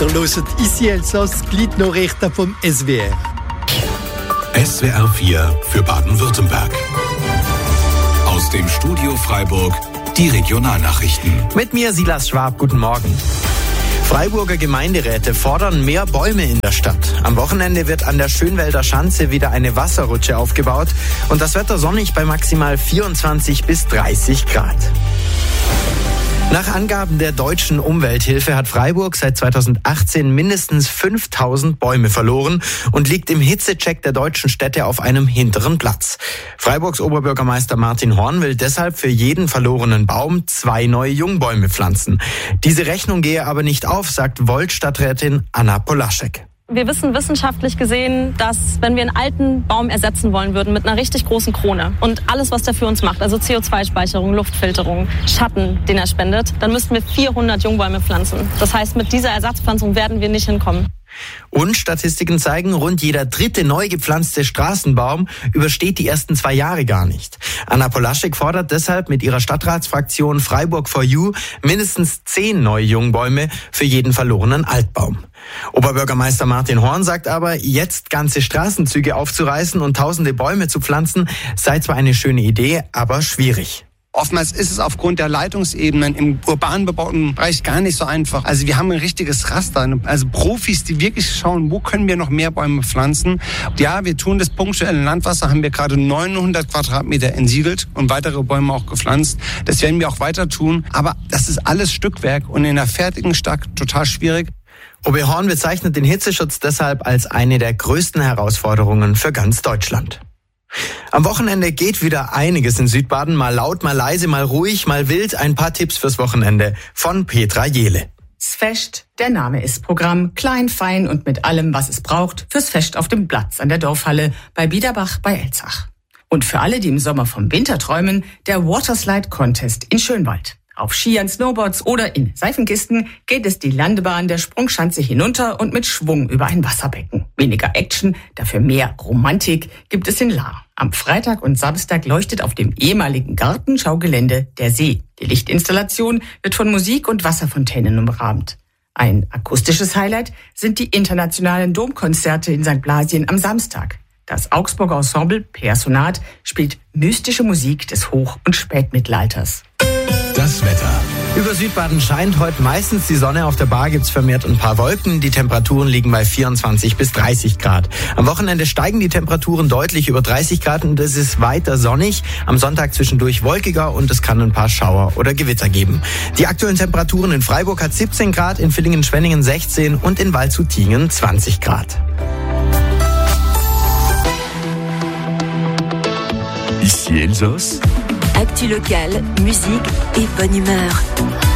Ihr hört «Ici Elsass», die Gliednachrichten vom SWR. SWR 4 für Baden-Württemberg. Aus dem Studio Freiburg die Regionalnachrichten. Mit mir Silas Schwab, guten Morgen. Freiburger Gemeinderäte fordern mehr Bäume in der Stadt. Am Wochenende wird an der Schönwälder Schanze wieder eine Wasserrutsche aufgebaut und das Wetter sonnig bei maximal 24 bis 30 Grad. Nach Angaben der Deutschen Umwelthilfe hat Freiburg seit 2018 mindestens 5000 Bäume verloren und liegt im Hitzecheck der deutschen Städte auf einem hinteren Platz. Freiburgs Oberbürgermeister Martin Horn will deshalb für jeden verlorenen Baum 2 neue Jungbäume pflanzen. Diese Rechnung gehe aber nicht auf, sagt Volt-Stadträtin Anna Polaschek. Wir wissen wissenschaftlich gesehen, dass wenn wir einen alten Baum ersetzen wollen würden mit einer richtig großen Krone und alles, was der für uns macht, also CO2-Speicherung, Luftfilterung, Schatten, den er spendet, dann müssten wir 400 Jungbäume pflanzen. Das heißt, mit dieser Ersatzpflanzung werden wir nicht hinkommen. Und Statistiken zeigen, rund jeder dritte neu gepflanzte Straßenbaum übersteht die ersten 2 Jahre gar nicht. Anna Polaschek fordert deshalb mit ihrer Stadtratsfraktion Freiburg for You mindestens 10 neue Jungbäume für jeden verlorenen Altbaum. Oberbürgermeister Martin Horn sagt aber, jetzt ganze Straßenzüge aufzureißen und tausende Bäume zu pflanzen, sei zwar eine schöne Idee, aber schwierig. Oftmals ist es aufgrund der Leitungsebenen im urban bebauten Bereich gar nicht so einfach. Also wir haben ein richtiges Raster, also Profis, die wirklich schauen, wo können wir noch mehr Bäume pflanzen. Ja, wir tun das punktuell. In Landwasser haben wir gerade 900 Quadratmeter entsiegelt und weitere Bäume auch gepflanzt. Das werden wir auch weiter tun. Aber das ist alles Stückwerk und in der fertigen Stadt total schwierig. OB Horn bezeichnet den Hitzeschutz deshalb als eine der größten Herausforderungen für ganz Deutschland. Am Wochenende geht wieder einiges in Südbaden, mal laut, mal leise, mal ruhig, mal wild. Ein paar Tipps fürs Wochenende von Petra Jehle. Das Fest, der Name ist Programm, klein, fein und mit allem, was es braucht, fürs Fest auf dem Platz an der Dorfhalle bei Biederbach bei Elzach. Und für alle, die im Sommer vom Winter träumen, der Waterslide Contest in Schönwald. Auf Skiern, Snowboards oder in Seifenkisten geht es die Landebahn der Sprungschanze hinunter und mit Schwung über ein Wasserbecken. Weniger Action, dafür mehr Romantik gibt es in Lahr. Am Freitag und Samstag leuchtet auf dem ehemaligen Gartenschaugelände der See. Die Lichtinstallation wird von Musik und Wasserfontänen umrahmt. Ein akustisches Highlight sind die internationalen Domkonzerte in St. Blasien am Samstag. Das Augsburger Ensemble Personat spielt mystische Musik des Hoch- und Spätmittelalters. Das Wetter. Über Südbaden scheint heute meistens die Sonne, auf der Bar gibt's vermehrt ein paar Wolken. Die Temperaturen liegen bei 24 bis 30 Grad. Am Wochenende steigen die Temperaturen deutlich über 30 Grad und es ist weiter sonnig. Am Sonntag zwischendurch wolkiger und es kann ein paar Schauer oder Gewitter geben. Die aktuellen Temperaturen in Freiburg hat 17 Grad, in Villingen-Schwenningen 16 und in Waldshut-Tiengen 20 Grad. Ici Elsass. Actu locale, musique et bonne humeur.